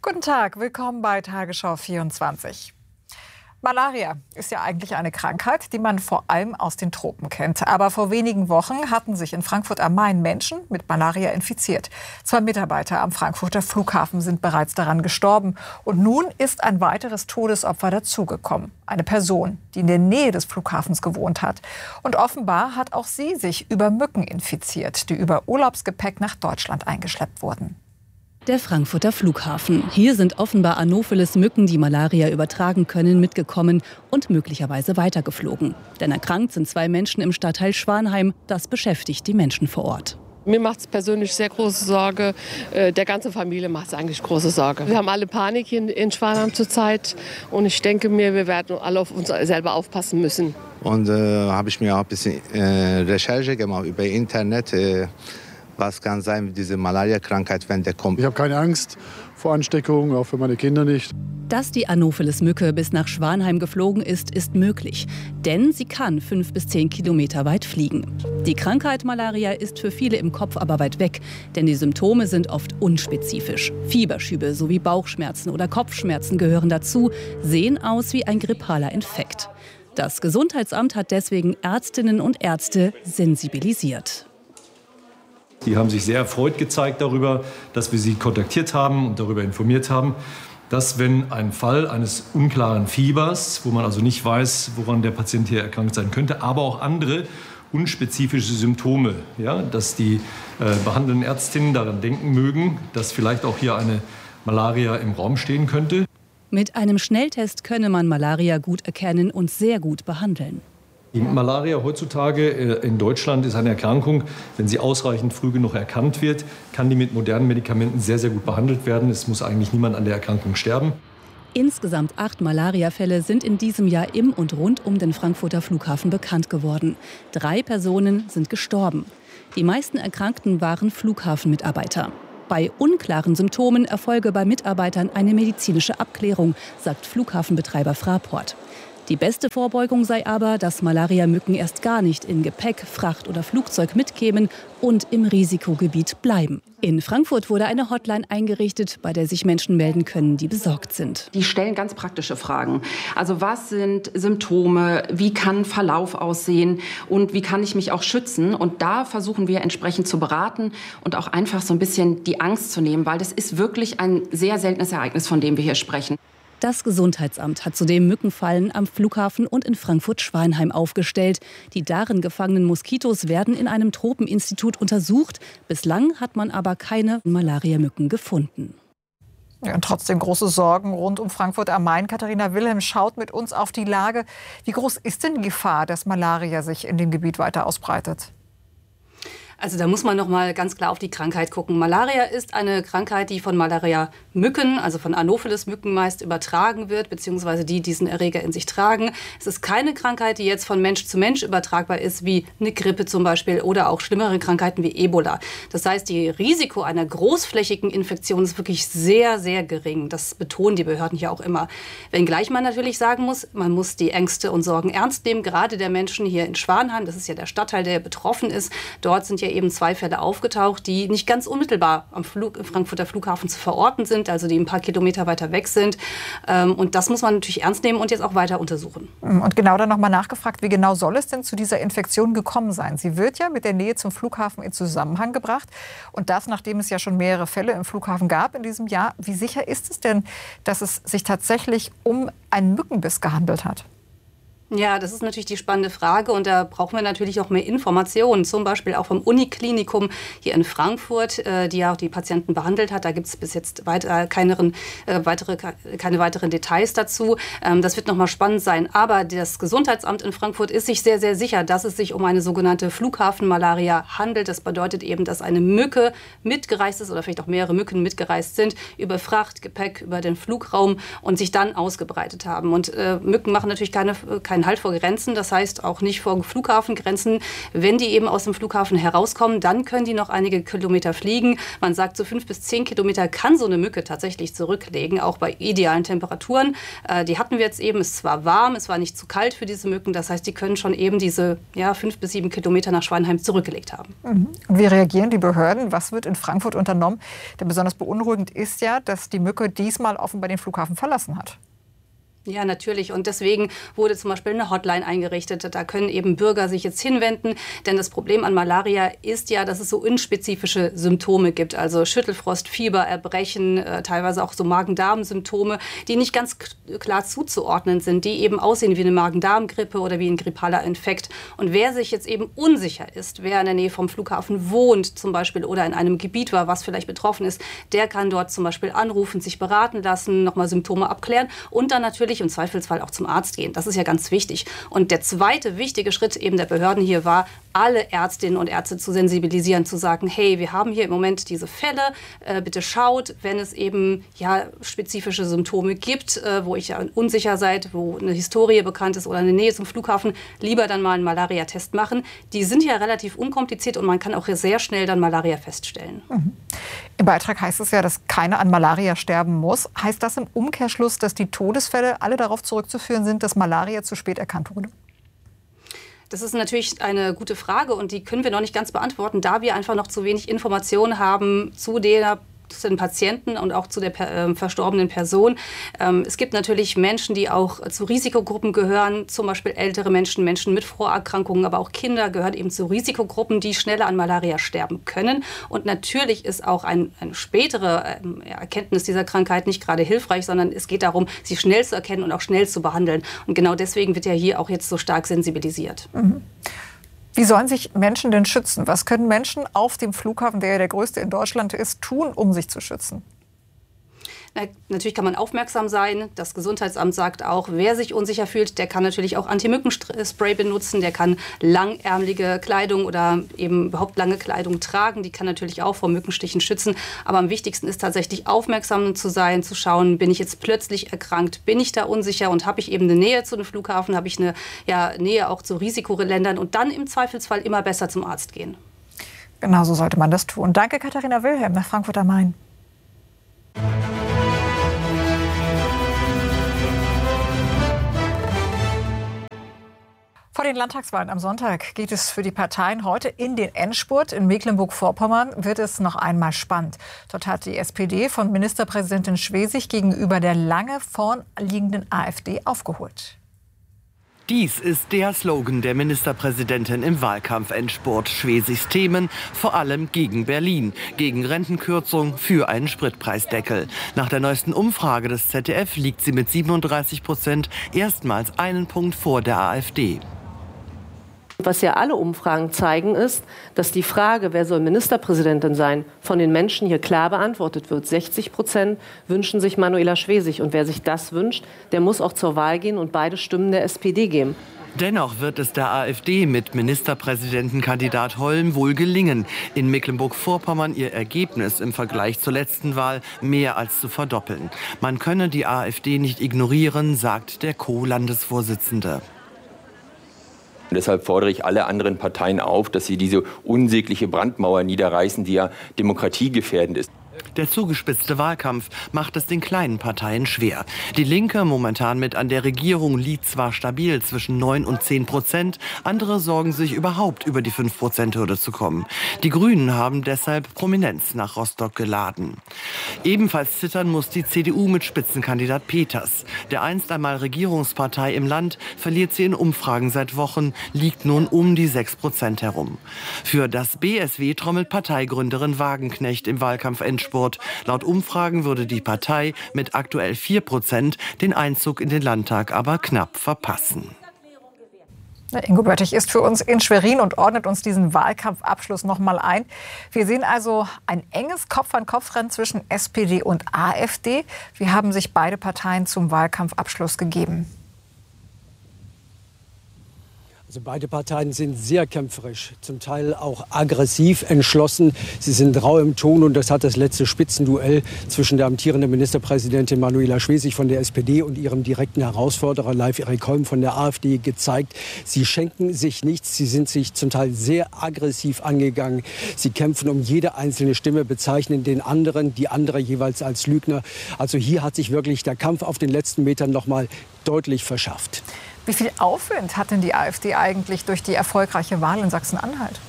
Guten Tag, willkommen bei Tagesschau 24. Malaria ist ja eigentlich eine Krankheit, die man vor allem aus den Tropen kennt. Aber vor wenigen Wochen hatten sich in Frankfurt am Main Menschen mit Malaria infiziert. 2 Mitarbeiter am Frankfurter Flughafen sind bereits daran gestorben. Und nun ist ein weiteres Todesopfer dazugekommen. Eine Person, die in der Nähe des Flughafens gewohnt hat. Und offenbar hat auch sie sich über Mücken infiziert, die über Urlaubsgepäck nach Deutschland eingeschleppt wurden. Der Frankfurter Flughafen. Hier sind offenbar Anopheles-Mücken, die Malaria übertragen können, mitgekommen und möglicherweise weitergeflogen. Denn erkrankt sind 2 Menschen im Stadtteil Schwanheim. Das beschäftigt die Menschen vor Ort. Mir macht es persönlich sehr große Sorge. Der ganzen Familie macht es eigentlich große Sorge. Wir haben alle Panik hier in Schwanheim zurzeit. Und ich denke mir, wir werden alle auf uns selber aufpassen müssen. Und habe ich mir auch ein bisschen Recherche gemacht über Internet. Was kann sein, diese Malaria-Krankheit, wenn der kommt. Ich habe keine Angst vor Ansteckung, auch für meine Kinder nicht. Dass die Anopheles-Mücke bis nach Schwanheim geflogen ist, ist möglich. Denn sie kann 5 bis 10 Kilometer weit fliegen. Die Krankheit Malaria ist für viele im Kopf aber weit weg. Denn die Symptome sind oft unspezifisch. Fieberschübe sowie Bauchschmerzen oder Kopfschmerzen gehören dazu, sehen aus wie ein grippaler Infekt. Das Gesundheitsamt hat deswegen Ärztinnen und Ärzte sensibilisiert. Die haben sich sehr erfreut gezeigt darüber, dass wir sie kontaktiert haben und darüber informiert haben, dass wenn ein Fall eines unklaren Fiebers, wo man also nicht weiß, woran der Patient hier erkrankt sein könnte, aber auch andere unspezifische Symptome, ja, dass die behandelnden Ärztinnen daran denken mögen, dass vielleicht auch hier eine Malaria im Raum stehen könnte. Mit einem Schnelltest könne man Malaria gut erkennen und sehr gut behandeln. Die Malaria heutzutage in Deutschland ist eine Erkrankung, wenn sie ausreichend früh genug erkannt wird, kann die mit modernen Medikamenten sehr, sehr gut behandelt werden. Es muss eigentlich niemand an der Erkrankung sterben. Insgesamt 8 Malariafälle sind in diesem Jahr im und rund um den Frankfurter Flughafen bekannt geworden. 3 Personen sind gestorben. Die meisten Erkrankten waren Flughafenmitarbeiter. Bei unklaren Symptomen erfolge bei Mitarbeitern eine medizinische Abklärung, sagt Flughafenbetreiber Fraport. Die beste Vorbeugung sei aber, dass Malariamücken erst gar nicht in Gepäck, Fracht oder Flugzeug mitkämen und im Risikogebiet bleiben. In Frankfurt wurde eine Hotline eingerichtet, bei der sich Menschen melden können, die besorgt sind. Die stellen ganz praktische Fragen. Also was sind Symptome, wie kann Verlauf aussehen und wie kann ich mich auch schützen? Und da versuchen wir entsprechend zu beraten und auch einfach so ein bisschen die Angst zu nehmen, weil das ist wirklich ein sehr seltenes Ereignis, von dem wir hier sprechen. Das Gesundheitsamt hat zudem Mückenfallen am Flughafen und in Frankfurt-Schwanheim aufgestellt. Die darin gefangenen Moskitos werden in einem Tropeninstitut untersucht. Bislang hat man aber keine Malariamücken gefunden. Ja, und trotzdem große Sorgen rund um Frankfurt am Main. Katharina Wilhelm schaut mit uns auf die Lage. Wie groß ist denn die Gefahr, dass Malaria sich in dem Gebiet weiter ausbreitet? Also da muss man noch mal ganz klar auf die Krankheit gucken. Malaria ist eine Krankheit, die von Malaria-Mücken, also von Anopheles-Mücken meist übertragen wird, beziehungsweise die diesen Erreger in sich tragen. Es ist keine Krankheit, die jetzt von Mensch zu Mensch übertragbar ist, wie eine Grippe zum Beispiel oder auch schlimmere Krankheiten wie Ebola. Das heißt, die Risiko einer großflächigen Infektion ist wirklich sehr, sehr gering. Das betonen die Behörden hier auch immer. Wenngleich man natürlich sagen muss, man muss die Ängste und Sorgen ernst nehmen, gerade der Menschen hier in Schwanheim. Das ist ja der Stadtteil, der betroffen ist. Dort sind ja eben 2 Fälle aufgetaucht, die nicht ganz unmittelbar am Frankfurter Flughafen zu verorten sind, also die ein paar Kilometer weiter weg sind. Und das muss man natürlich ernst nehmen und jetzt auch weiter untersuchen. Und genau dann nochmal nachgefragt, wie genau soll es denn zu dieser Infektion gekommen sein? Sie wird ja mit der Nähe zum Flughafen in Zusammenhang gebracht. Und das, nachdem es ja schon mehrere Fälle im Flughafen gab in diesem Jahr. Wie sicher ist es denn, dass es sich tatsächlich um einen Mückenbiss gehandelt hat? Ja, das ist natürlich die spannende Frage und da brauchen wir natürlich auch mehr Informationen, zum Beispiel auch vom Uniklinikum hier in Frankfurt, die ja auch die Patienten behandelt hat. Da gibt es bis jetzt keine weiteren Details dazu. Das wird nochmal spannend sein. Aber das Gesundheitsamt in Frankfurt ist sich sehr, sehr sicher, dass es sich um eine sogenannte Flughafenmalaria handelt. Das bedeutet eben, dass eine Mücke mitgereist ist oder vielleicht auch mehrere Mücken mitgereist sind über Fracht, Gepäck, über den Flugraum und sich dann ausgebreitet haben. Und Mücken machen natürlich keine keinen Halt vor Grenzen, das heißt auch nicht vor Flughafengrenzen. Wenn die eben aus dem Flughafen herauskommen, dann können die noch einige Kilometer fliegen. Man sagt, so 5 bis 10 Kilometer kann so eine Mücke tatsächlich zurücklegen, auch bei idealen Temperaturen. Die hatten wir jetzt eben, es war warm, es war nicht zu kalt für diese Mücken, das heißt, die können schon eben diese 5 bis 7 Kilometer nach Schweinheim zurückgelegt haben. Und wie reagieren die Behörden? Was wird in Frankfurt unternommen? Denn besonders beunruhigend ist ja, dass die Mücke diesmal offenbar den Flughafen verlassen hat. Ja, natürlich. Und deswegen wurde zum Beispiel eine Hotline eingerichtet. Da können eben Bürger sich jetzt hinwenden. Denn das Problem an Malaria ist ja, dass es so unspezifische Symptome gibt. Also Schüttelfrost, Fieber, Erbrechen, teilweise auch so Magen-Darm-Symptome, die nicht ganz klar zuzuordnen sind, die eben aussehen wie eine Magen-Darm-Grippe oder wie ein grippaler Infekt. Und wer sich jetzt eben unsicher ist, wer in der Nähe vom Flughafen wohnt zum Beispiel oder in einem Gebiet war, was vielleicht betroffen ist, der kann dort zum Beispiel anrufen, sich beraten lassen, nochmal Symptome abklären und dann natürlich im Zweifelsfall auch zum Arzt gehen. Das ist ja ganz wichtig. Und der zweite wichtige Schritt eben der Behörden hier war, alle Ärztinnen und Ärzte zu sensibilisieren, zu sagen, hey, wir haben hier im Moment diese Fälle, bitte schaut, wenn es eben spezifische Symptome gibt, wo ihr unsicher seid, wo eine Historie bekannt ist oder eine Nähe zum Flughafen, lieber dann mal einen Malaria-Test machen. Die sind ja relativ unkompliziert und man kann auch sehr schnell dann Malaria feststellen. Im Beitrag heißt es ja, dass keiner an Malaria sterben muss. Heißt das im Umkehrschluss, dass die Todesfälle alle darauf zurückzuführen sind, dass Malaria zu spät erkannt wurde? Das ist natürlich eine gute Frage und die können wir noch nicht ganz beantworten, da wir einfach noch zu wenig Informationen haben zu den Patienten und auch zu der verstorbenen Person. Es gibt natürlich Menschen, die auch zu Risikogruppen gehören, zum Beispiel ältere Menschen, Menschen mit Vorerkrankungen, aber auch Kinder gehören eben zu Risikogruppen, die schneller an Malaria sterben können. Und natürlich ist auch eine spätere Erkenntnis dieser Krankheit nicht gerade hilfreich, sondern es geht darum, sie schnell zu erkennen und auch schnell zu behandeln. Und genau deswegen wird ja hier auch jetzt so stark sensibilisiert. Wie sollen sich Menschen denn schützen? Was können Menschen auf dem Flughafen, der ja der größte in Deutschland ist, tun, um sich zu schützen? Natürlich kann man aufmerksam sein. Das Gesundheitsamt sagt auch, wer sich unsicher fühlt, der kann natürlich auch Anti-Mücken-Spray benutzen. Der kann langärmelige Kleidung oder eben überhaupt lange Kleidung tragen. Die kann natürlich auch vor Mückenstichen schützen. Aber am wichtigsten ist tatsächlich aufmerksam zu sein, zu schauen, bin ich jetzt plötzlich erkrankt, bin ich da unsicher und habe ich eben eine Nähe zu einem Flughafen, habe ich eine Nähe auch zu Risikoländern und dann im Zweifelsfall immer besser zum Arzt gehen. Genau so sollte man das tun. Danke, Katharina Wilhelm nach Frankfurt am Main. Vor den Landtagswahlen am Sonntag geht es für die Parteien heute in den Endspurt. In Mecklenburg-Vorpommern wird es noch einmal spannend. Dort hat die SPD von Ministerpräsidentin Schwesig gegenüber der lange vorn liegenden AfD aufgeholt. Dies ist der Slogan der Ministerpräsidentin im Wahlkampf-Endspurt. Schwesigs Themen, vor allem gegen Berlin, gegen Rentenkürzung, für einen Spritpreisdeckel. Nach der neuesten Umfrage des ZDF liegt sie mit 37% erstmals einen Punkt vor der AfD. Was ja alle Umfragen zeigen, ist, dass die Frage, wer soll Ministerpräsidentin sein, von den Menschen hier klar beantwortet wird. 60% wünschen sich Manuela Schwesig. Und wer sich das wünscht, der muss auch zur Wahl gehen und beide Stimmen der SPD geben. Dennoch wird es der AfD mit Ministerpräsidentenkandidat Holm wohl gelingen, in Mecklenburg-Vorpommern ihr Ergebnis im Vergleich zur letzten Wahl mehr als zu verdoppeln. Man könne die AfD nicht ignorieren, sagt der Co-Landesvorsitzende. Und deshalb fordere ich alle anderen Parteien auf, dass sie diese unsägliche Brandmauer niederreißen, die ja demokratiegefährdend ist. Der zugespitzte Wahlkampf macht es den kleinen Parteien schwer. Die Linke, momentan mit an der Regierung, liegt zwar stabil zwischen 9 und 10%, andere sorgen sich überhaupt über die 5%-Hürde zu kommen. Die Grünen haben deshalb Prominenz nach Rostock geladen. Ebenfalls zittern muss die CDU mit Spitzenkandidat Peters. Der einst einmal Regierungspartei im Land verliert sie in Umfragen seit Wochen, liegt nun um die 6% herum. Für das BSW trommelt Parteigründerin Wagenknecht im Wahlkampf-Endspurt. Laut Umfragen würde die Partei mit aktuell 4% den Einzug in den Landtag aber knapp verpassen. Ingo Böttich ist für uns in Schwerin und ordnet uns diesen Wahlkampfabschluss noch mal ein. Wir sehen also ein enges Kopf-an-Kopf-Rennen zwischen SPD und AfD. Wie haben sich beide Parteien zum Wahlkampfabschluss gegeben? Also beide Parteien sind sehr kämpferisch, zum Teil auch aggressiv, entschlossen. Sie sind rau im Ton und das hat das letzte Spitzenduell zwischen der amtierenden Ministerpräsidentin Manuela Schwesig von der SPD und ihrem direkten Herausforderer Leif Erik Holm von der AfD gezeigt. Sie schenken sich nichts, sie sind sich zum Teil sehr aggressiv angegangen. Sie kämpfen um jede einzelne Stimme, bezeichnen den anderen, die andere jeweils als Lügner. Also hier hat sich wirklich der Kampf auf den letzten Metern noch mal deutlich verschärft. Wie viel Aufwind hat denn die AfD eigentlich durch die erfolgreiche Wahl in Sachsen-Anhalt?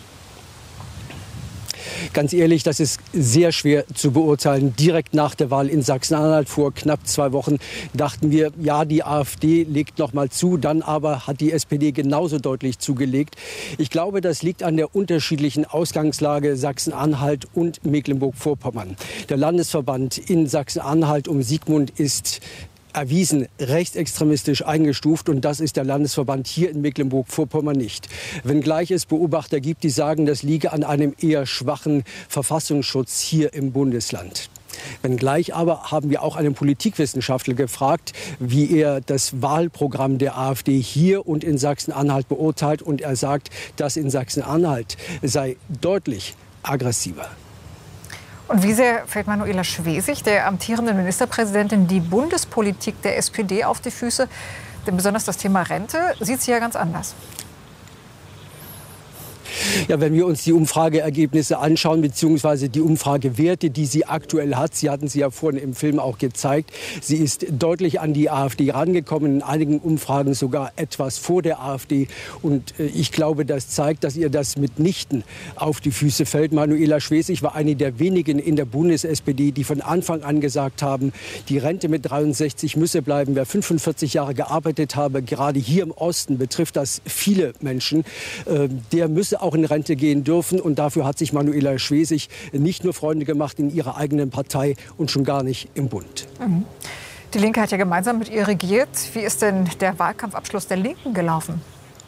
Ganz ehrlich, das ist sehr schwer zu beurteilen. Direkt nach der Wahl in Sachsen-Anhalt vor knapp 2 Wochen dachten wir, ja, die AfD legt noch mal zu. Dann aber hat die SPD genauso deutlich zugelegt. Ich glaube, das liegt an der unterschiedlichen Ausgangslage Sachsen-Anhalt und Mecklenburg-Vorpommern. Der Landesverband in Sachsen-Anhalt um Siegmund ist erwiesen rechtsextremistisch eingestuft und das ist der Landesverband hier in Mecklenburg-Vorpommern nicht. Wenngleich es Beobachter gibt, die sagen, das liege an einem eher schwachen Verfassungsschutz hier im Bundesland. Wenngleich aber haben wir auch einen Politikwissenschaftler gefragt, wie er das Wahlprogramm der AfD hier und in Sachsen-Anhalt beurteilt und er sagt, dass in Sachsen-Anhalt sei deutlich aggressiver. Und wie sehr fällt Manuela Schwesig, der amtierenden Ministerpräsidentin, die Bundespolitik der SPD auf die Füße? Denn besonders das Thema Rente sieht sie ja ganz anders. Ja, wenn wir uns die Umfrageergebnisse anschauen, beziehungsweise die Umfragewerte, die sie aktuell hat, Sie hatten sie ja vorhin im Film auch gezeigt, sie ist deutlich an die AfD rangekommen, in einigen Umfragen sogar etwas vor der AfD. Und ich glaube, das zeigt, dass ihr das mitnichten auf die Füße fällt. Manuela Schwesig war eine der wenigen in der Bundes-SPD, die von Anfang an gesagt haben, die Rente mit 63 müsse bleiben. Wer 45 Jahre gearbeitet habe, gerade hier im Osten betrifft das viele Menschen, der müsse auch in Rente gehen dürfen. Und dafür hat sich Manuela Schwesig nicht nur Freunde gemacht in ihrer eigenen Partei und schon gar nicht im Bund. Die Linke hat ja gemeinsam mit ihr regiert. Wie ist denn der Wahlkampfabschluss der Linken gelaufen?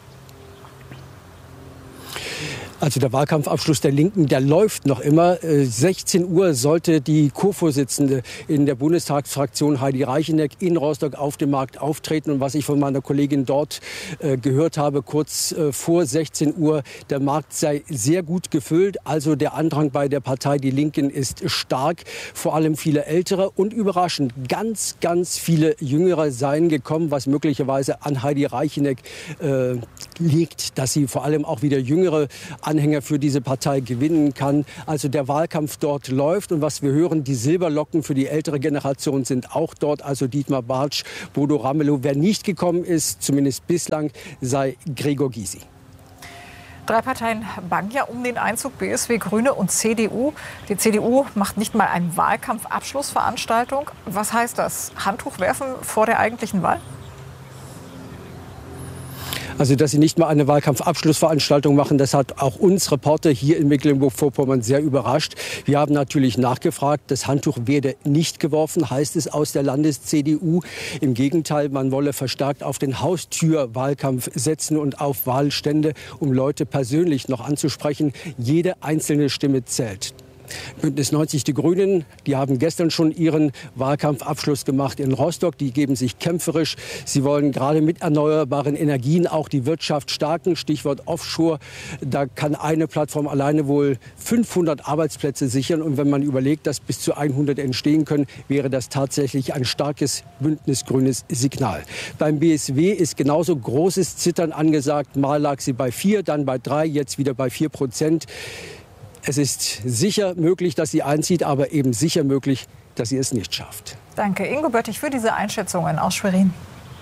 Also der Wahlkampfabschluss der Linken, der läuft noch immer. 16 Uhr sollte die Co-Vorsitzende in der Bundestagsfraktion Heidi Reicheneck in Rostock auf dem Markt auftreten. Und was ich von meiner Kollegin dort gehört habe, kurz vor 16 Uhr, der Markt sei sehr gut gefüllt. Also der Andrang bei der Partei Die Linken ist stark. Vor allem viele Ältere und überraschend ganz, ganz viele Jüngere seien gekommen, was möglicherweise an Heidi Reicheneck liegt, dass sie vor allem auch wieder jüngere Anhänger für diese Partei gewinnen kann. Also der Wahlkampf dort läuft und was wir hören, die Silberlocken für die ältere Generation sind auch dort. Also Dietmar Bartsch, Bodo Ramelow. Wer nicht gekommen ist, zumindest bislang, sei Gregor Gysi. 3 Parteien bangen ja um den Einzug, BSW, Grüne und CDU. Die CDU macht nicht mal eine Wahlkampfabschlussveranstaltung. Was heißt das? Handtuch werfen vor der eigentlichen Wahl? Also, dass sie nicht mal eine Wahlkampfabschlussveranstaltung machen, das hat auch uns Reporter hier in Mecklenburg-Vorpommern sehr überrascht. Wir haben natürlich nachgefragt, das Handtuch werde nicht geworfen, heißt es aus der Landes-CDU. Im Gegenteil, man wolle verstärkt auf den Haustürwahlkampf setzen und auf Wahlstände, um Leute persönlich noch anzusprechen. Jede einzelne Stimme zählt. Bündnis 90 Die Grünen, die haben gestern schon ihren Wahlkampfabschluss gemacht in Rostock. Die geben sich kämpferisch. Sie wollen gerade mit erneuerbaren Energien auch die Wirtschaft stärken. Stichwort Offshore. Da kann eine Plattform alleine wohl 500 Arbeitsplätze sichern. Und wenn man überlegt, dass bis zu 100 entstehen können, wäre das tatsächlich ein starkes bündnisgrünes Signal. Beim BSW ist genauso großes Zittern angesagt. Mal lag sie bei 4, dann bei 3, jetzt wieder bei 4%. Es ist sicher möglich, dass sie einzieht, aber eben sicher möglich, dass sie es nicht schafft. Danke, Ingo Böttich, für diese Einschätzungen aus Schwerin.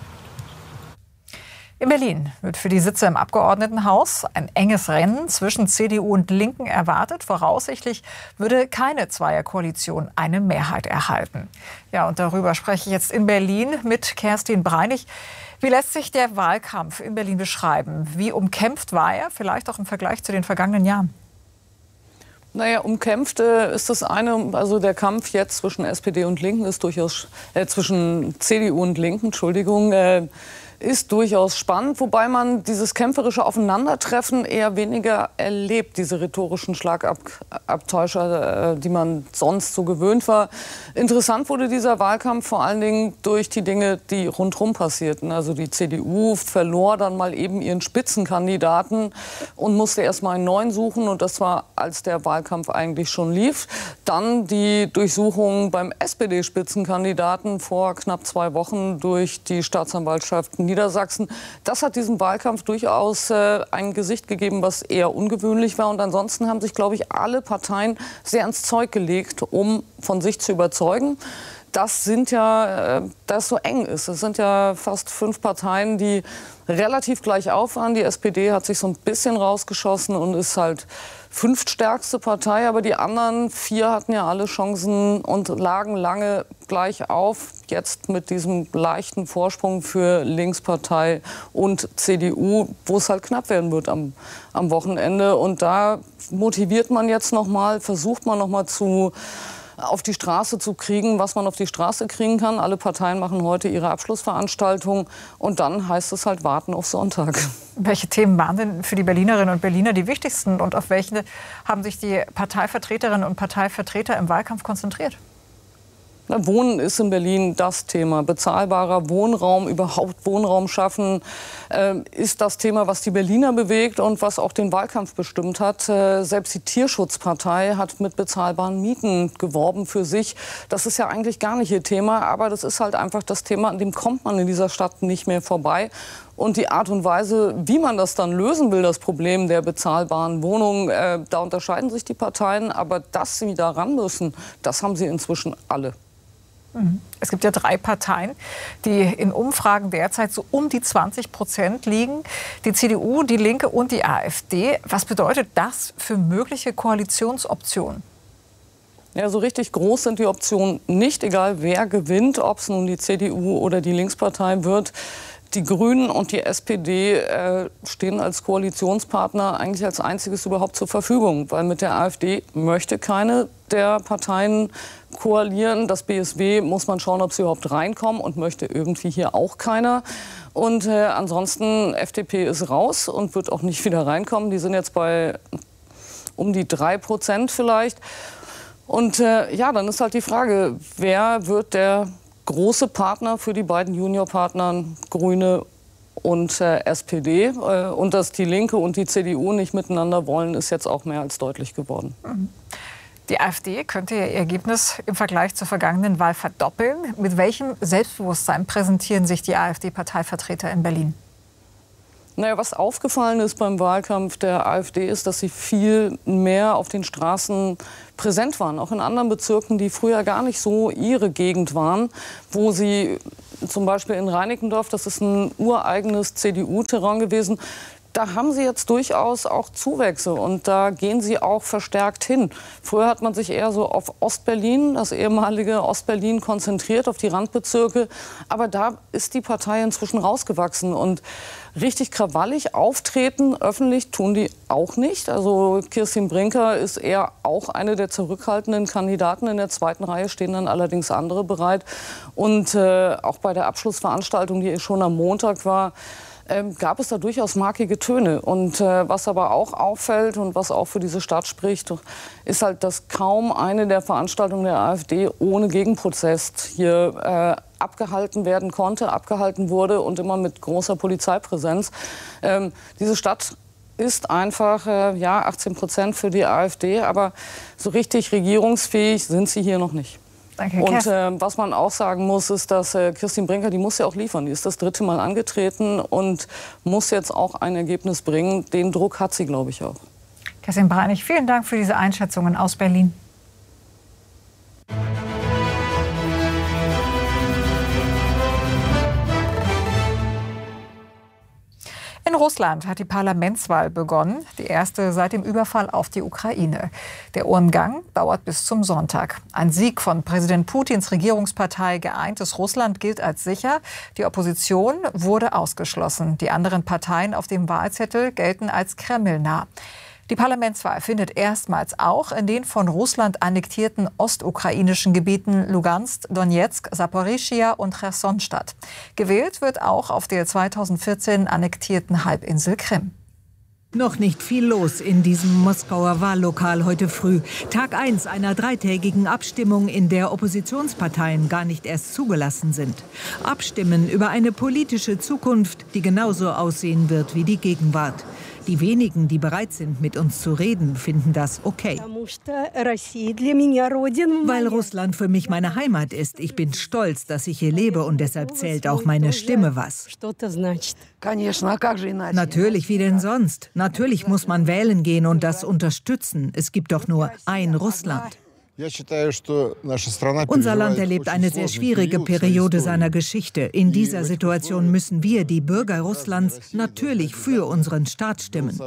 In Berlin wird für die Sitze im Abgeordnetenhaus ein enges Rennen zwischen CDU und Linken erwartet. Voraussichtlich würde keine Zweierkoalition eine Mehrheit erhalten. Ja, und darüber spreche ich jetzt in Berlin mit Kerstin Breinig. Wie lässt sich der Wahlkampf in Berlin beschreiben? Wie umkämpft war er, vielleicht auch im Vergleich zu den vergangenen Jahren? Naja, umkämpft ist das eine, also der Kampf jetzt zwischen SPD und Linken ist durchaus, zwischen CDU und Linken, Entschuldigung, ist durchaus spannend, wobei man dieses kämpferische Aufeinandertreffen eher weniger erlebt, diese rhetorischen Schlagabtäuscher, die man sonst so gewöhnt war. Interessant wurde dieser Wahlkampf vor allen Dingen durch die Dinge, die rundherum passierten. Also die CDU verlor dann mal eben ihren Spitzenkandidaten und musste erst mal einen neuen suchen. Und das war, als der Wahlkampf eigentlich schon lief. Dann die Durchsuchung beim SPD-Spitzenkandidaten vor knapp 2 Wochen durch die Staatsanwaltschaft Niedersachsen. Das hat diesem Wahlkampf durchaus ein Gesicht gegeben, was eher ungewöhnlich war. Und ansonsten haben sich, glaube ich, alle Parteien sehr ins Zeug gelegt, um von sich zu überzeugen. Das sind ja, das so eng ist. Es sind ja fast 5 Parteien, die relativ gleich auf waren. Die SPD hat sich so ein bisschen rausgeschossen und ist halt 5. stärkste Partei. Aber die anderen 4 hatten ja alle Chancen und lagen lange gleich auf. Jetzt mit diesem leichten Vorsprung für Linkspartei und CDU, wo es halt knapp werden wird am Wochenende. Und da motiviert man jetzt noch mal, versucht man noch mal auf die Straße zu kriegen, was man auf die Straße kriegen kann. Alle Parteien machen heute ihre Abschlussveranstaltung und dann heißt es halt warten auf Sonntag. Welche Themen waren denn für die Berlinerinnen und Berliner die wichtigsten und auf welche haben sich die Parteivertreterinnen und Parteivertreter im Wahlkampf konzentriert? Wohnen ist in Berlin das Thema. Bezahlbarer Wohnraum, überhaupt Wohnraum schaffen, ist das Thema, was die Berliner bewegt und was auch den Wahlkampf bestimmt hat. Selbst die Tierschutzpartei hat mit bezahlbaren Mieten geworben für sich. Das ist ja eigentlich gar nicht ihr Thema, aber das ist halt einfach das Thema, an dem kommt man in dieser Stadt nicht mehr vorbei. Und die Art und Weise, wie man das dann lösen will, das Problem der bezahlbaren Wohnungen, da unterscheiden sich die Parteien. Aber dass sie da ran müssen, das haben sie inzwischen alle. Es gibt ja 3 Parteien, die in Umfragen derzeit so um die 20% liegen. Die CDU, die Linke und die AfD. Was bedeutet das für mögliche Koalitionsoptionen? Ja, so richtig groß sind die Optionen nicht, egal wer gewinnt, ob es nun die CDU oder die Linkspartei wird. Die Grünen und die SPD stehen als Koalitionspartner eigentlich als einziges überhaupt zur Verfügung, weil mit der AfD möchte keine der Parteien koalieren. Das BSW muss man schauen, ob sie überhaupt reinkommen und möchte irgendwie hier auch keiner. Und ansonsten, FDP ist raus und wird auch nicht wieder reinkommen. Die sind jetzt bei um die 3% vielleicht. Und ja, dann ist halt die Frage, wer wird der große Partner für die beiden Juniorpartner, Grüne und SPD. Und dass die Linke und die CDU nicht miteinander wollen, ist jetzt auch mehr als deutlich geworden. Die AfD könnte ihr Ergebnis im Vergleich zur vergangenen Wahl verdoppeln. Mit welchem Selbstbewusstsein präsentieren sich die AfD-Parteivertreter in Berlin? Naja, was aufgefallen ist beim Wahlkampf der AfD ist, dass sie viel mehr auf den Straßen präsent waren. Auch in anderen Bezirken, die früher gar nicht so ihre Gegend waren, wo sie zum Beispiel in Reinickendorf, das ist ein ureigenes CDU-Terrain gewesen, da haben sie jetzt durchaus auch Zuwächse und da gehen sie auch verstärkt hin. Früher hat man sich eher so auf Ostberlin, das ehemalige Ostberlin, konzentriert, auf die Randbezirke. Aber da ist die Partei inzwischen rausgewachsen und richtig krawallig auftreten, öffentlich tun die auch nicht. Also Kirstin Brinker ist eher auch eine der zurückhaltenden Kandidaten. In der 2. Reihe stehen dann allerdings andere bereit. Und auch bei der Abschlussveranstaltung, die schon am Montag war, gab es da durchaus markige Töne. Und was aber auch auffällt und was auch für diese Stadt spricht, ist halt, dass kaum eine der Veranstaltungen der AfD ohne Gegenprotest hier abgehalten werden konnte, abgehalten wurde und immer mit großer Polizeipräsenz. Diese Stadt ist einfach, ja, 18% für die AfD, aber so richtig regierungsfähig sind sie hier noch nicht. Danke, und was man auch sagen muss, ist, dass Kirstin Brinker, die muss ja auch liefern. Die ist das 3. Mal angetreten und muss jetzt auch ein Ergebnis bringen. Den Druck hat sie, glaube ich, auch. Kerstin Breinig, vielen Dank für diese Einschätzungen aus Berlin. In Russland hat die Parlamentswahl begonnen, die erste seit dem Überfall auf die Ukraine. Der Urnengang dauert bis zum Sonntag. Ein Sieg von Präsident Putins Regierungspartei Geeintes Russland gilt als sicher. Die Opposition wurde ausgeschlossen. Die anderen Parteien auf dem Wahlzettel gelten als kremlnah. Die Parlamentswahl findet erstmals auch in den von Russland annektierten ostukrainischen Gebieten Lugansk, Donetsk, Saporischschja und Cherson statt. Gewählt wird auch auf der 2014 annektierten Halbinsel Krim. Noch nicht viel los in diesem Moskauer Wahllokal heute früh. Tag 1 einer dreitägigen Abstimmung, in der Oppositionsparteien gar nicht erst zugelassen sind. Abstimmen über eine politische Zukunft, die genauso aussehen wird wie die Gegenwart. Die wenigen, die bereit sind, mit uns zu reden, finden das okay. Weil Russland für mich meine Heimat ist. Ich bin stolz, dass ich hier lebe und deshalb zählt auch meine Stimme was. Natürlich, wie denn sonst? Natürlich muss man wählen gehen und das unterstützen. Es gibt doch nur ein Russland. Unser Land erlebt eine sehr schwierige Periode seiner Geschichte. In dieser Situation müssen wir, die Bürger Russlands, natürlich für unseren Staat stimmen.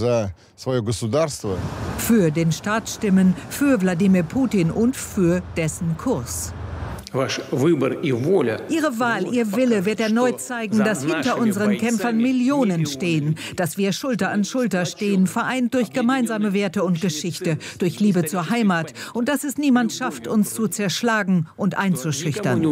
Für den Staat stimmen, für Wladimir Putin und für dessen Kurs. Ihre Wahl, Ihr Wille wird erneut zeigen, dass hinter unseren Kämpfern Millionen stehen, dass wir Schulter an Schulter stehen, vereint durch gemeinsame Werte und Geschichte, durch Liebe zur Heimat und dass es niemand schafft, uns zu zerschlagen und einzuschüchtern.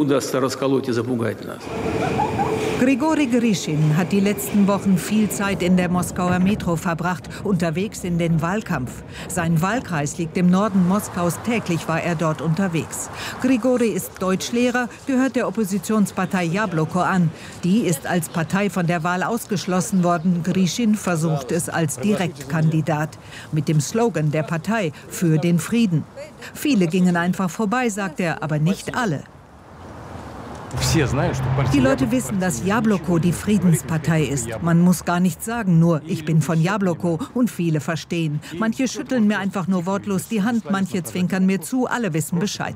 Grigori Grischin hat die letzten Wochen viel Zeit in der Moskauer Metro verbracht, unterwegs in den Wahlkampf. Sein Wahlkreis liegt im Norden Moskaus, täglich war er dort unterwegs. Grigori ist Deutschlehrer, gehört der Oppositionspartei Jabloko an. Die ist als Partei von der Wahl ausgeschlossen worden. Grischin versucht es als Direktkandidat. Mit dem Slogan der Partei für den Frieden. Viele gingen einfach vorbei, sagt er, aber nicht alle. Die Leute wissen, dass Jabloko die Friedenspartei ist. Man muss gar nichts sagen, nur ich bin von Jabloko und viele verstehen. Manche schütteln mir einfach nur wortlos die Hand, manche zwinkern mir zu, alle wissen Bescheid.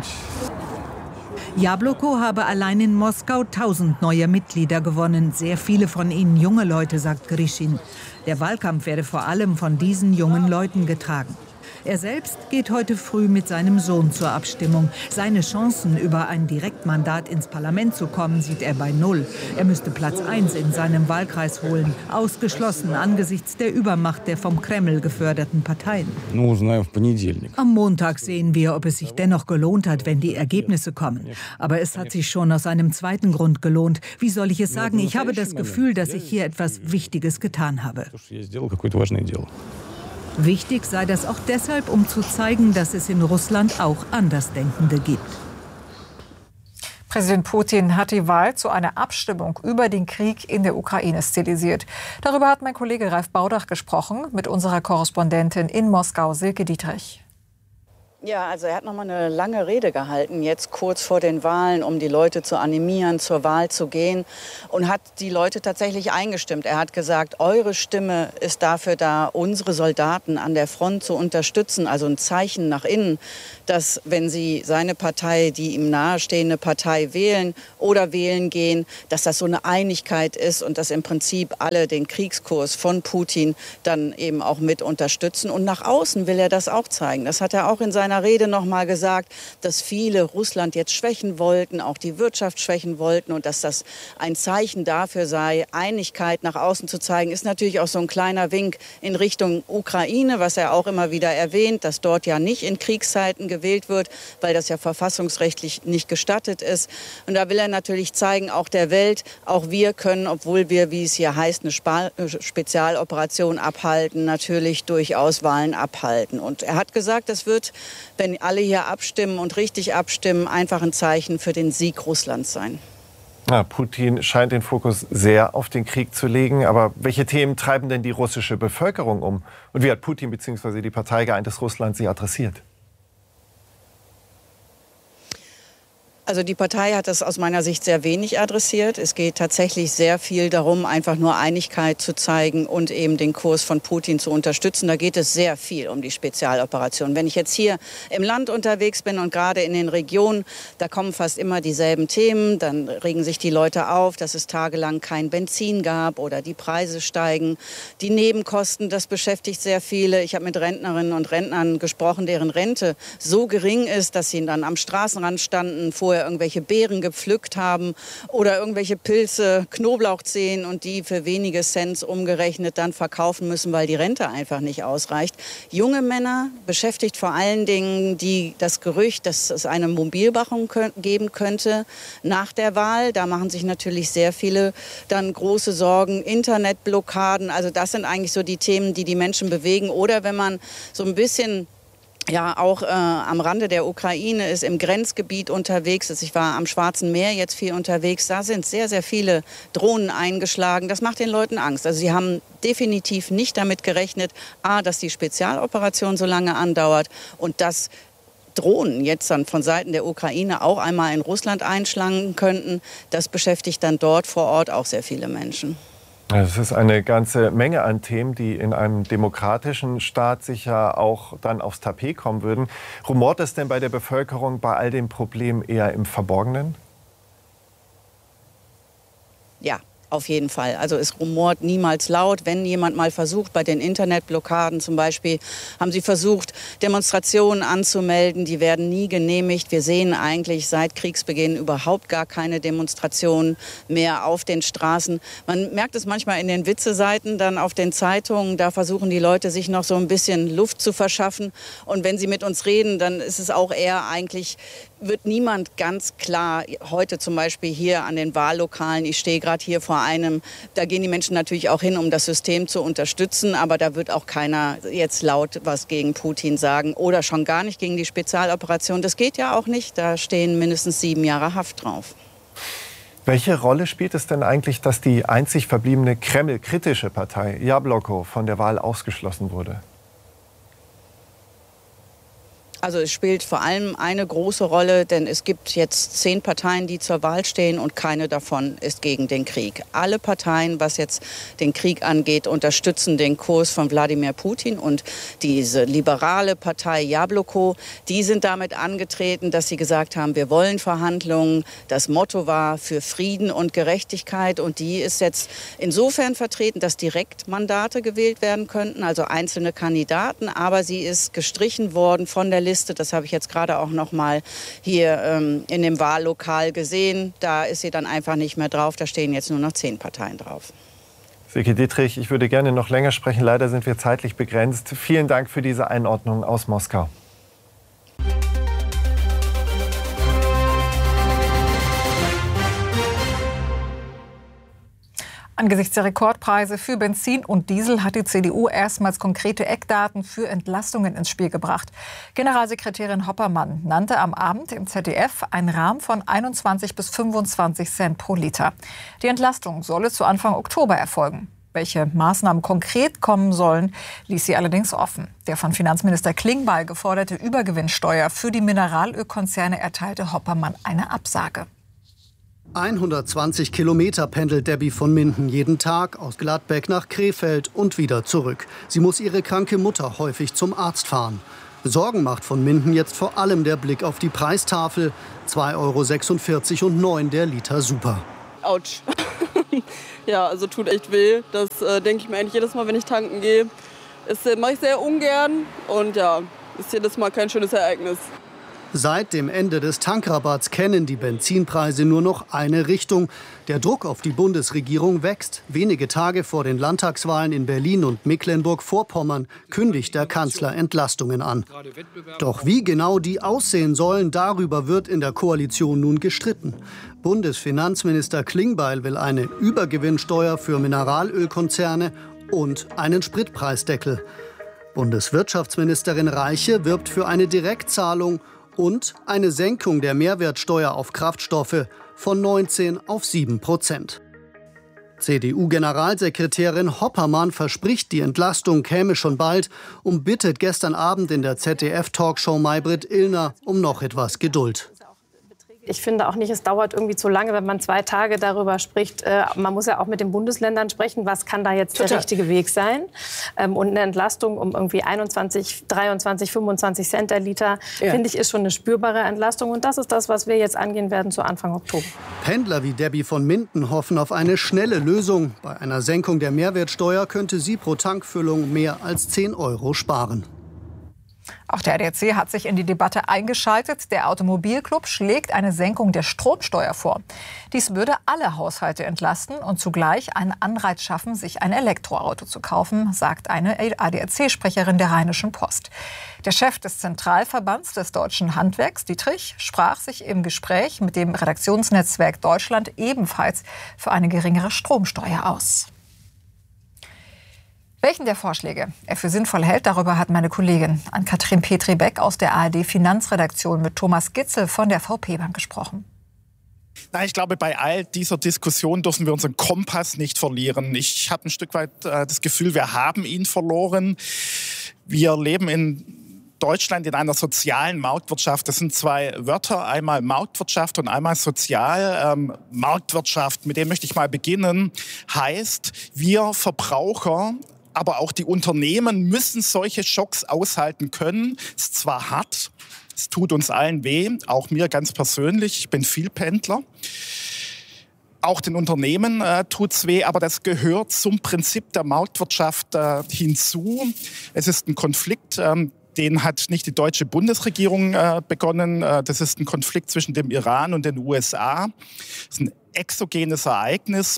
Jabloko habe allein in Moskau 1000 neue Mitglieder gewonnen. Sehr viele von ihnen junge Leute, sagt Grischin. Der Wahlkampf werde vor allem von diesen jungen Leuten getragen. Er selbst geht heute früh mit seinem Sohn zur Abstimmung. Seine Chancen, über ein Direktmandat ins Parlament zu kommen, sieht er bei 0. Er müsste Platz 1 in seinem Wahlkreis holen. Ausgeschlossen angesichts der Übermacht der vom Kreml geförderten Parteien. Am Montag sehen wir, ob es sich dennoch gelohnt hat, wenn die Ergebnisse kommen. Aber es hat sich schon aus einem zweiten Grund gelohnt. Wie soll ich es sagen? Ich habe das Gefühl, dass ich hier etwas Wichtiges getan habe. Wichtig sei das auch deshalb, um zu zeigen, dass es in Russland auch Andersdenkende gibt. Präsident Putin hat die Wahl zu einer Abstimmung über den Krieg in der Ukraine stilisiert. Darüber hat mein Kollege Ralf Baudach gesprochen mit unserer Korrespondentin in Moskau, Silke Dietrich. Ja, also er hat noch mal eine lange Rede gehalten, jetzt kurz vor den Wahlen, um die Leute zu animieren, zur Wahl zu gehen, und hat die Leute tatsächlich eingestimmt. Er hat gesagt, eure Stimme ist dafür da, unsere Soldaten an der Front zu unterstützen, also ein Zeichen nach innen, dass wenn sie seine Partei, die ihm nahestehende Partei wählen oder wählen gehen, dass das so eine Einigkeit ist und dass im Prinzip alle den Kriegskurs von Putin dann eben auch mit unterstützen. Und nach außen will er das auch zeigen. Das hat er auch in seiner Rede noch mal gesagt, dass viele Russland jetzt schwächen wollten, auch die Wirtschaft schwächen wollten, und dass das ein Zeichen dafür sei, Einigkeit nach außen zu zeigen. Ist natürlich auch so ein kleiner Wink in Richtung Ukraine, was er auch immer wieder erwähnt, dass dort ja nicht in Kriegszeiten gewählt wird, weil das ja verfassungsrechtlich nicht gestattet ist. Und da will er natürlich zeigen, auch der Welt, auch wir können, obwohl wir, wie es hier heißt, eine Spezialoperation abhalten, natürlich durchaus Wahlen abhalten. Und er hat gesagt, das wird, wenn alle hier abstimmen und richtig abstimmen, einfach ein Zeichen für den Sieg Russlands sein. Ja, Putin scheint den Fokus sehr auf den Krieg zu legen. Aber welche Themen treiben denn die russische Bevölkerung um? Und wie hat Putin bzw. die Partei Geeintes Russland sie adressiert? Also die Partei hat das aus meiner Sicht sehr wenig adressiert. Es geht tatsächlich sehr viel darum, einfach nur Einigkeit zu zeigen und eben den Kurs von Putin zu unterstützen. Da geht es sehr viel um die Spezialoperation. Wenn ich jetzt hier im Land unterwegs bin und gerade in den Regionen, da kommen fast immer dieselben Themen. Dann regen sich die Leute auf, dass es tagelang kein Benzin gab oder die Preise steigen. Die Nebenkosten, das beschäftigt sehr viele. Ich habe mit Rentnerinnen und Rentnern gesprochen, deren Rente so gering ist, dass sie dann am Straßenrand standen, vorher oder irgendwelche Beeren gepflückt haben oder irgendwelche Pilze, Knoblauchzehen und die für wenige Cents umgerechnet dann verkaufen müssen, weil die Rente einfach nicht ausreicht. Junge Männer beschäftigt vor allen Dingen das Gerücht, dass es eine Mobilmachung geben könnte nach der Wahl. Da machen sich natürlich sehr viele dann große Sorgen. Internetblockaden, also das sind eigentlich so die Themen, die die Menschen bewegen. Oder wenn man so ein bisschen auch am Rande der Ukraine ist, im Grenzgebiet unterwegs ist. Ich war am Schwarzen Meer jetzt viel unterwegs. Da sind sehr, sehr viele Drohnen eingeschlagen. Das macht den Leuten Angst. Also sie haben definitiv nicht damit gerechnet, dass die Spezialoperation so lange andauert und dass Drohnen jetzt dann von Seiten der Ukraine auch einmal in Russland einschlagen könnten. Das beschäftigt dann dort vor Ort auch sehr viele Menschen. Es ist eine ganze Menge an Themen, die in einem demokratischen Staat sicher auch dann aufs Tapet kommen würden. Rumort es denn bei der Bevölkerung bei all den Problemen eher im Verborgenen? Ja. Auf jeden Fall. Also es rumort niemals laut. Wenn jemand mal versucht, bei den Internetblockaden zum Beispiel, haben sie versucht, Demonstrationen anzumelden. Die werden nie genehmigt. Wir sehen eigentlich seit Kriegsbeginn überhaupt gar keine Demonstrationen mehr auf den Straßen. Man merkt es manchmal in den Witzeseiten, dann auf den Zeitungen. Da versuchen die Leute, sich noch so ein bisschen Luft zu verschaffen. Und wenn sie mit uns reden, dann ist es auch eher eigentlich, wird niemand ganz klar, heute zum Beispiel hier an den Wahllokalen, ich stehe gerade hier vor einem, da gehen die Menschen natürlich auch hin, um das System zu unterstützen, aber da wird auch keiner jetzt laut was gegen Putin sagen oder schon gar nicht gegen die Spezialoperation. Das geht ja auch nicht, da stehen mindestens 7 Jahre Haft drauf. Welche Rolle spielt es denn eigentlich, dass die einzig verbliebene Kreml-kritische Partei Jabloko von der Wahl ausgeschlossen wurde? Also es spielt vor allem eine große Rolle, denn es gibt jetzt 10 Parteien, die zur Wahl stehen und keine davon ist gegen den Krieg. Alle Parteien, was jetzt den Krieg angeht, unterstützen den Kurs von Wladimir Putin und diese liberale Partei Jabloko, die sind damit angetreten, dass sie gesagt haben, wir wollen Verhandlungen. Das Motto war für Frieden und Gerechtigkeit und die ist jetzt insofern vertreten, dass Direktmandate gewählt werden könnten, also einzelne Kandidaten, aber sie ist gestrichen worden von der Liste. Das habe ich jetzt gerade auch noch mal hier in dem Wahllokal gesehen. Da ist sie dann einfach nicht mehr drauf. Da stehen jetzt nur noch 10 Parteien drauf. Silke Dittrich, ich würde gerne noch länger sprechen. Leider sind wir zeitlich begrenzt. Vielen Dank für diese Einordnung aus Moskau. Angesichts der Rekordpreise für Benzin und Diesel hat die CDU erstmals konkrete Eckdaten für Entlastungen ins Spiel gebracht. Generalsekretärin Hoppermann nannte am Abend im ZDF einen Rahmen von 21 bis 25 Cent pro Liter. Die Entlastung solle zu Anfang Oktober erfolgen. Welche Maßnahmen konkret kommen sollen, ließ sie allerdings offen. Der von Finanzminister Klingbeil geforderte Übergewinnsteuer für die Mineralölkonzerne erteilte Hoppermann eine Absage. 120 Kilometer pendelt Debbie von Minden jeden Tag aus Gladbeck nach Krefeld und wieder zurück. Sie muss ihre kranke Mutter häufig zum Arzt fahren. Sorgen macht von Minden jetzt vor allem der Blick auf die Preistafel. 2,46 € und 9 der Liter Super. Autsch. Ja, also tut echt weh. Das denke ich mir eigentlich jedes Mal, wenn ich tanken gehe. Das mache ich sehr ungern und ja, ist jedes Mal kein schönes Ereignis. Seit dem Ende des Tankrabatts kennen die Benzinpreise nur noch eine Richtung. Der Druck auf die Bundesregierung wächst. Wenige Tage vor den Landtagswahlen in Berlin und Mecklenburg-Vorpommern kündigt der Kanzler Entlastungen an. Doch wie genau die aussehen sollen, darüber wird in der Koalition nun gestritten. Bundesfinanzminister Klingbeil will eine Übergewinnsteuer für Mineralölkonzerne und einen Spritpreisdeckel. Bundeswirtschaftsministerin Reiche wirbt für eine Direktzahlung und eine Senkung der Mehrwertsteuer auf Kraftstoffe von 19 auf 7%. CDU-Generalsekretärin Hoppermann verspricht, die Entlastung käme schon bald und bittet gestern Abend in der ZDF-Talkshow Maybrit Illner um noch etwas Geduld. Ich finde auch nicht, es dauert irgendwie zu lange, wenn man 2 Tage darüber spricht. Man muss ja auch mit den Bundesländern sprechen, was kann da jetzt der richtige Weg sein. Und eine Entlastung um irgendwie 21, 23, 25 Cent der Liter, finde ich, ist schon eine spürbare Entlastung. Und das ist das, was wir jetzt angehen werden zu Anfang Oktober. Pendler wie Debbie von Minden hoffen auf eine schnelle Lösung. Bei einer Senkung der Mehrwertsteuer könnte sie pro Tankfüllung mehr als 10 € sparen. Auch der ADAC hat sich in die Debatte eingeschaltet. Der Automobilclub schlägt eine Senkung der Stromsteuer vor. Dies würde alle Haushalte entlasten und zugleich einen Anreiz schaffen, sich ein Elektroauto zu kaufen, sagt eine ADAC-Sprecherin der Rheinischen Post. Der Chef des Zentralverbands des deutschen Handwerks, Dietrich, sprach sich im Gespräch mit dem Redaktionsnetzwerk Deutschland ebenfalls für eine geringere Stromsteuer aus. Welchen der Vorschläge er für sinnvoll hält, darüber hat meine Kollegin Ann-Kathrin Petri-Beck aus der ARD-Finanzredaktion mit Thomas Gitzel von der VP-Bank gesprochen. Na, ich glaube, bei all dieser Diskussion dürfen wir unseren Kompass nicht verlieren. Ich habe ein Stück weit das Gefühl, wir haben ihn verloren. Wir leben in Deutschland in einer sozialen Marktwirtschaft. Das sind zwei Wörter, einmal Marktwirtschaft und einmal sozial. Marktwirtschaft, mit dem möchte ich mal beginnen, heißt, wir Verbraucher, aber auch die Unternehmen müssen solche Schocks aushalten können. Es ist zwar hart, es tut uns allen weh, auch mir ganz persönlich, ich bin Vielpendler. Auch den Unternehmen tut's weh, aber das gehört zum Prinzip der Marktwirtschaft hinzu. Es ist ein Konflikt, den hat nicht die deutsche Bundesregierung begonnen. Das ist ein Konflikt zwischen dem Iran und den USA. Das ist ein exogenes Ereignis.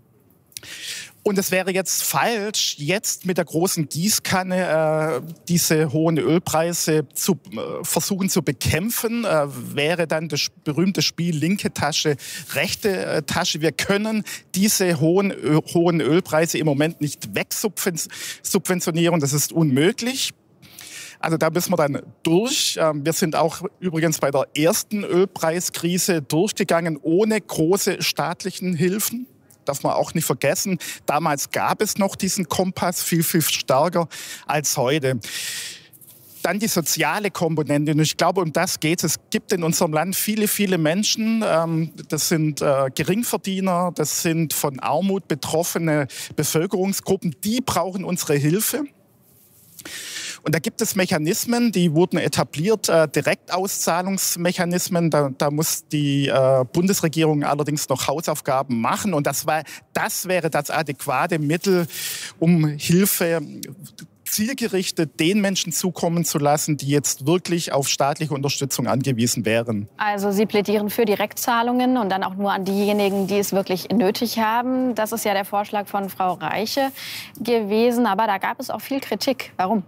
Und es wäre jetzt falsch, jetzt mit der großen Gießkanne diese hohen Ölpreise zu versuchen zu bekämpfen. Wäre dann das berühmte Spiel linke Tasche, rechte Tasche. Wir können diese hohen Ölpreise im Moment nicht wegsubventionieren. Das ist unmöglich. Also da müssen wir dann durch. Wir sind auch übrigens bei der ersten Ölpreiskrise durchgegangen ohne große staatlichen Hilfen. Darf man auch nicht vergessen. Damals gab es noch diesen Kompass viel, viel stärker als heute. Dann die soziale Komponente. Und ich glaube, um das geht es. Es gibt in unserem Land viele, viele Menschen. Das sind Geringverdiener, das sind von Armut betroffene Bevölkerungsgruppen. Die brauchen unsere Hilfe. Und da gibt es Mechanismen, die wurden etabliert, Direktauszahlungsmechanismen. Da muss die Bundesregierung allerdings noch Hausaufgaben machen. Und das wäre das adäquate Mittel, um Hilfe zielgerichtet den Menschen zukommen zu lassen, die jetzt wirklich auf staatliche Unterstützung angewiesen wären. Also Sie plädieren für Direktzahlungen und dann auch nur an diejenigen, die es wirklich nötig haben. Das ist ja der Vorschlag von Frau Reiche gewesen. Aber da gab es auch viel Kritik. Warum?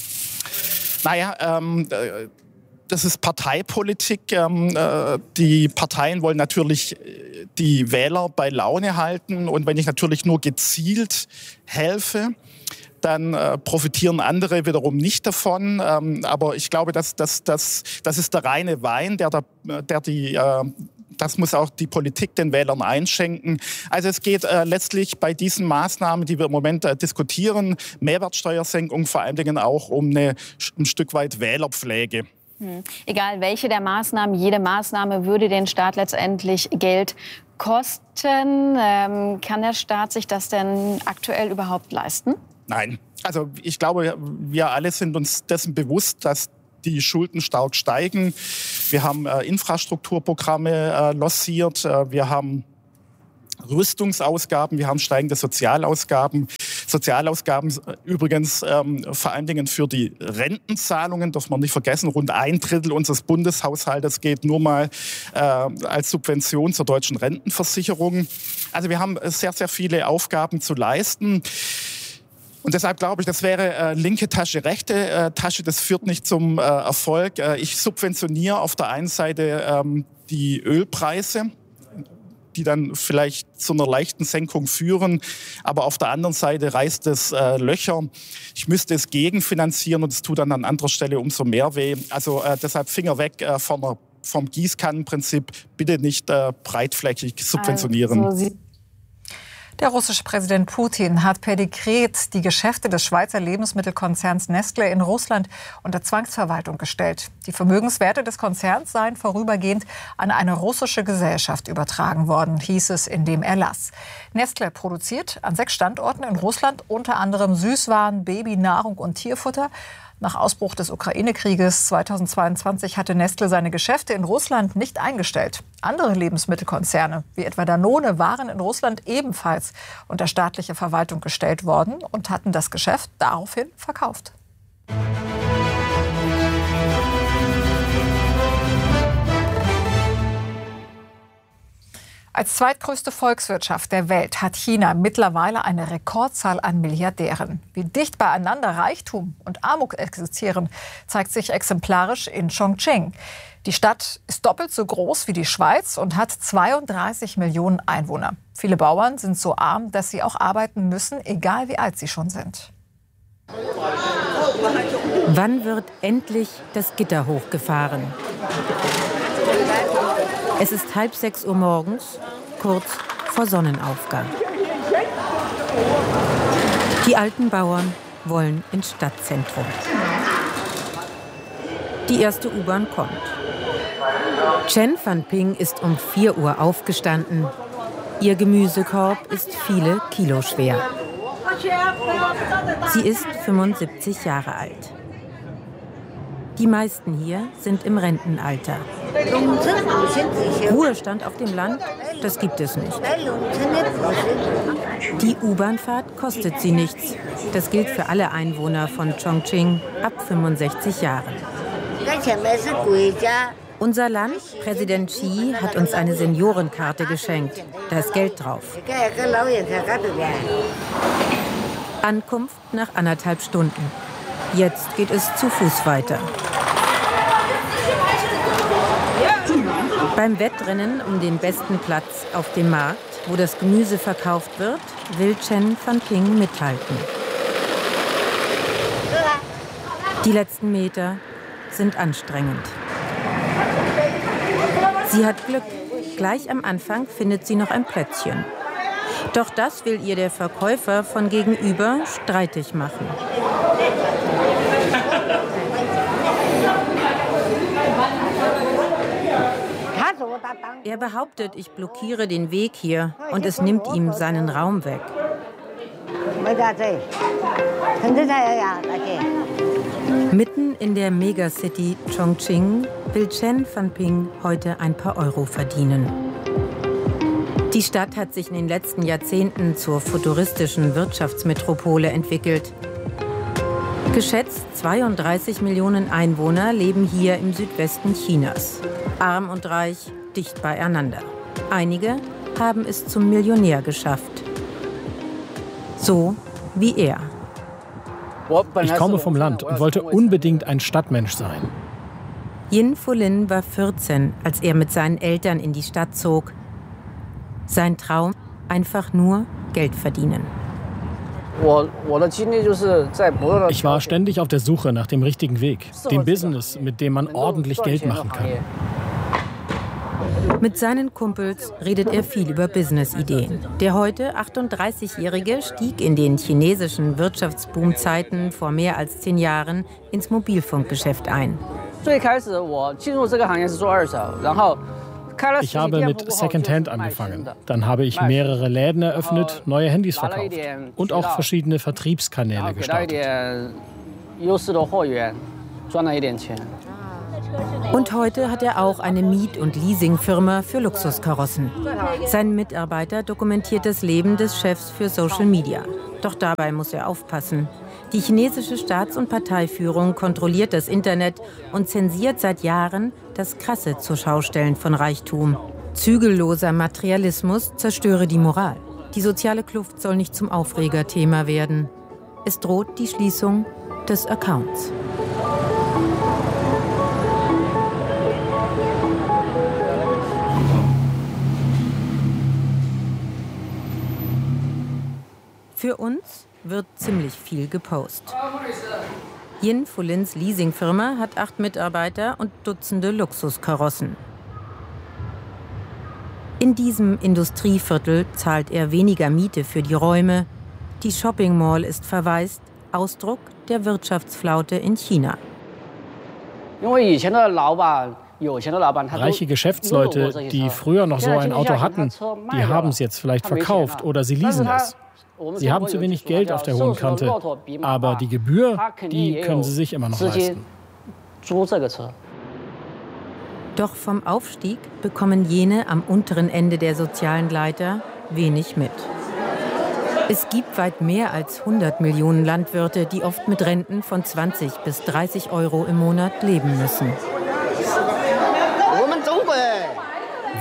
Naja, das ist Parteipolitik. Die Parteien wollen natürlich die Wähler bei Laune halten. Und wenn ich natürlich nur gezielt helfe, dann profitieren andere wiederum nicht davon. Aber ich glaube, das ist der reine Wein, das muss auch die Politik den Wählern einschenken. Also es geht letztlich bei diesen Maßnahmen, die wir im Moment diskutieren, Mehrwertsteuersenkung, vor allen Dingen auch um ein Stück weit Wählerpflege. Egal welche der Maßnahmen, jede Maßnahme würde den Staat letztendlich Geld kosten. Kann der Staat sich das denn aktuell überhaupt leisten? Nein. Also ich glaube, wir alle sind uns dessen bewusst, dass die Schulden stark steigen. Wir haben Infrastrukturprogramme lanciert. Wir haben Rüstungsausgaben. Wir haben steigende Sozialausgaben. Sozialausgaben übrigens vor allen Dingen für die Rentenzahlungen, darf man nicht vergessen. Rund 1/3 unseres Bundeshaushaltes geht nur mal als Subvention zur deutschen Rentenversicherung. Also wir haben sehr, sehr viele Aufgaben zu leisten. Und deshalb glaube ich, das wäre linke Tasche, rechte Tasche. Das führt nicht zum Erfolg. Ich subventioniere auf der einen Seite die Ölpreise, die dann vielleicht zu einer leichten Senkung führen. Aber auf der anderen Seite reißt es Löcher. Ich müsste es gegenfinanzieren und es tut dann an anderer Stelle umso mehr weh. Also deshalb Finger weg vom Gießkannenprinzip. Bitte nicht breitflächig subventionieren. Also der russische Präsident Putin hat per Dekret die Geschäfte des Schweizer Lebensmittelkonzerns Nestlé in Russland unter Zwangsverwaltung gestellt. Die Vermögenswerte des Konzerns seien vorübergehend an eine russische Gesellschaft übertragen worden, hieß es in dem Erlass. Nestlé produziert an 6 Standorten in Russland unter anderem Süßwaren, Babynahrung und Tierfutter. Nach Ausbruch des Ukraine-Krieges 2022 hatte Nestlé seine Geschäfte in Russland nicht eingestellt. Andere Lebensmittelkonzerne, wie etwa Danone, waren in Russland ebenfalls unter staatliche Verwaltung gestellt worden und hatten das Geschäft daraufhin verkauft. Als zweitgrößte Volkswirtschaft der Welt hat China mittlerweile eine Rekordzahl an Milliardären. Wie dicht beieinander Reichtum und Armut existieren, zeigt sich exemplarisch in Chongqing. Die Stadt ist doppelt so groß wie die Schweiz und hat 32 Millionen Einwohner. Viele Bauern sind so arm, dass sie auch arbeiten müssen, egal wie alt sie schon sind. Wann wird endlich das Gitter hochgefahren? Es ist 5:30 Uhr morgens, kurz vor Sonnenaufgang. Die alten Bauern wollen ins Stadtzentrum. Die erste U-Bahn kommt. Chen Fanping ist um 4 Uhr aufgestanden. Ihr Gemüsekorb ist viele Kilo schwer. Sie ist 75 Jahre alt. Die meisten hier sind im Rentenalter. Ruhestand auf dem Land, das gibt es nicht. Die U-Bahn-Fahrt kostet sie nichts. Das gilt für alle Einwohner von Chongqing ab 65 Jahren. Unser Land, Präsident Xi, hat uns eine Seniorenkarte geschenkt. Da ist Geld drauf. Ankunft nach 1,5 Stunden. Jetzt geht es zu Fuß weiter. Beim Wettrennen um den besten Platz auf dem Markt, wo das Gemüse verkauft wird, will Chen Fanping mithalten. Die letzten Meter sind anstrengend. Sie hat Glück. Gleich am Anfang findet sie noch ein Plätzchen. Doch das will ihr der Verkäufer von gegenüber streitig machen. Er behauptet, ich blockiere den Weg hier und es nimmt ihm seinen Raum weg. Mitten in der Megacity Chongqing will Chen Fanping heute ein paar Euro verdienen. Die Stadt hat sich in den letzten Jahrzehnten zur futuristischen Wirtschaftsmetropole entwickelt. Geschätzt 32 Millionen Einwohner leben hier im Südwesten Chinas. Arm und reich, dicht beieinander. Einige haben es zum Millionär geschafft. So wie er. Ich komme vom Land und wollte unbedingt ein Stadtmensch sein. Yin Fulin war 14, als er mit seinen Eltern in die Stadt zog. Sein Traum, einfach nur Geld verdienen. Ich war ständig auf der Suche nach dem richtigen Weg, dem Business, mit dem man ordentlich Geld machen kann. Mit seinen Kumpels redet er viel über Business-Ideen. Der heute 38-Jährige stieg in den chinesischen Wirtschaftsboomzeiten vor mehr als 10 Jahren ins Mobilfunkgeschäft ein. Ich habe mit Secondhand angefangen. Dann habe ich mehrere Läden eröffnet, neue Handys verkauft und auch verschiedene Vertriebskanäle gestartet. Und heute hat er auch eine Miet- und Leasingfirma für Luxuskarossen. Sein Mitarbeiter dokumentiert das Leben des Chefs für Social Media. Doch dabei muss er aufpassen. Die chinesische Staats- und Parteiführung kontrolliert das Internet und zensiert seit Jahren das krasse Zurschaustellen von Reichtum. Zügelloser Materialismus zerstöre die Moral. Die soziale Kluft soll nicht zum Aufregerthema werden. Es droht die Schließung des Accounts. Für uns wird ziemlich viel gepostet. Yin Fulins Leasingfirma hat 8 Mitarbeiter und Dutzende Luxuskarossen. In diesem Industrieviertel zahlt er weniger Miete für die Räume. Die Shopping Mall ist verwaist, Ausdruck der Wirtschaftsflaute in China. Reiche Geschäftsleute, die früher noch so ein Auto hatten, die haben es jetzt vielleicht verkauft oder sie leasen es. Sie haben zu wenig Geld auf der hohen Kante, aber die Gebühr, die können sie sich immer noch leisten. Doch vom Aufstieg bekommen jene am unteren Ende der sozialen Leiter wenig mit. Es gibt weit mehr als 100 Millionen Landwirte, die oft mit Renten von 20 bis 30 Euro im Monat leben müssen.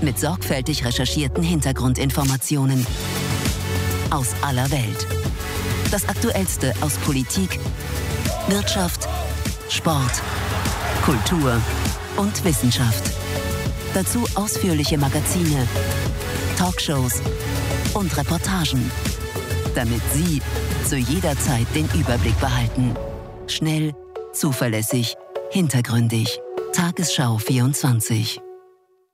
Mit sorgfältig recherchierten Hintergrundinformationen aus aller Welt. Das Aktuellste aus Politik, Wirtschaft, Sport, Kultur und Wissenschaft. Dazu ausführliche Magazine, Talkshows und Reportagen, damit Sie zu jeder Zeit den Überblick behalten. Schnell, zuverlässig, hintergründig. Tagesschau 24.